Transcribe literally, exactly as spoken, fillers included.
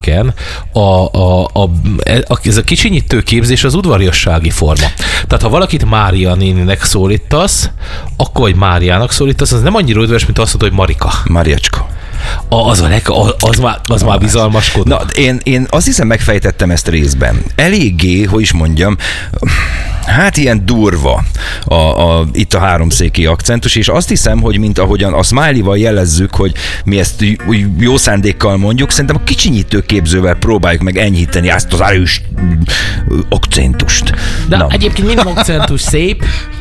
nyelveken a, a, a, a, ez a kicsinyítő képzés az udvariassági forma. Tehát ha valakit Mária néninek szólítasz, akkor vagy Máriának szólítasz, az nem annyira udvarias, mint azt mondod, hogy Marika. Mariacska. Az, a leg, az, az már, az már bizalmaskodó. Na, én, én azt hiszem megfejtettem ezt részben. Eléggé, hogy is mondjam, hát ilyen durva a, a, itt a háromszéki akcentus, és azt hiszem, hogy mint ahogyan a smiley-val jelezzük, hogy mi ezt jó szándékkal mondjuk, szerintem a kicsinyítő képzővel próbáljuk meg enyhíteni ezt az erős akcentust. De Na. egyébként minden akcentus szép,